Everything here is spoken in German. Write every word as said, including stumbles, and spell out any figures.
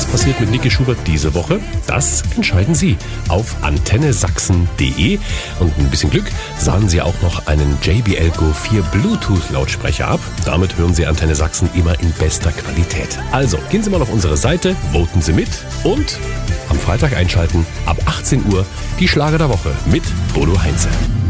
Was passiert mit Niki Schubert diese Woche? Das entscheiden Sie auf antenne sachsen punkt de. Und ein bisschen Glück sahen Sie auch noch einen J B L Go vier Bluetooth-Lautsprecher ab. Damit hören Sie Antenne Sachsen immer in bester Qualität. Also, gehen Sie mal auf unsere Seite, voten Sie mit und am Freitag einschalten, ab achtzehn Uhr, die Schlager der Woche mit Bodo Heinze.